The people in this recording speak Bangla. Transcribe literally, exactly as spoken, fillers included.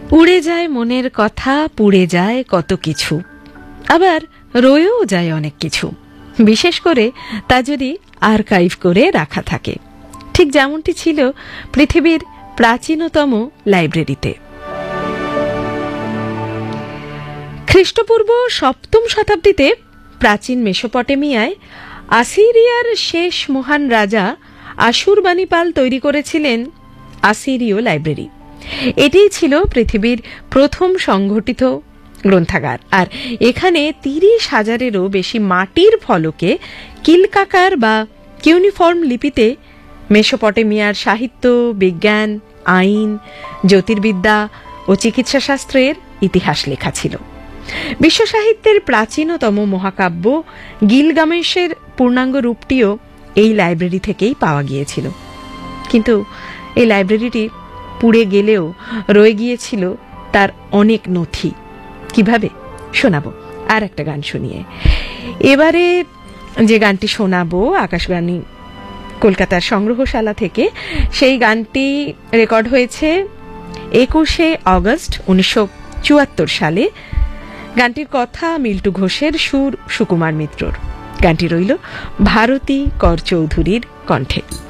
উড়ে যায় মনের কথা, পুড়ে যায় কত কিছু, আবার রয়েও যায় অনেক কিছু, বিশেষ করে তা যদি আর্কাইভ করে রাখা থাকে, ঠিক যেমনটি ছিল পৃথিবীর প্রাচীনতম লাইব্রেরিতে। খ্রিস্টপূর্ব সপ্তম শতাব্দীতে প্রাচীন মেসোপটেমিয়ায় আসিরিয়ার শেষ মহান রাজা আশুরবাণীপাল তৈরি করেছিলেন আসিরীয় লাইব্রেরি। এটিই ছিল পৃথিবীর প্রথম সংগঠিত গ্রন্থাগার, আর এখানে তিরিশ হাজারেরও বেশি মাটির ফলকে কিলকাকার বা কিউনিফর্ম লিপিতে মেসোপটেমিয়ার সাহিত্য, বিজ্ঞান, আইন, জ্যোতির্বিদ্যা ও চিকিৎসা শাস্ত্রের ইতিহাস লেখা ছিল। বিশ্ব সাহিত্যের প্রাচীনতম মহাকাব্য গিলগামেশের পূর্ণাঙ্গ রূপটিও এই লাইব্রেরি থেকেই পাওয়া গিয়েছিল। কিন্তু এই লাইব্রেরিটি পুড়ে গেলেও রয়ে গিয়েছিল তার অনেক নথি। কিভাবে শোনাবো আর একটা গান শুনিয়ে। এবারে যে গানটি শোনাবো আকাশবাণী কলকাতার সংগ্রহশালা থেকে, সেই গানটি রেকর্ড হয়েছে একুশে অগস্ট উনিশশো চুয়াত্তর সালে। গানটির কথা মিল্টু ঘোষের, সুর সুকুমার মিত্রর। গানটি রইল ভারতী কর চৌধুরীর কণ্ঠে।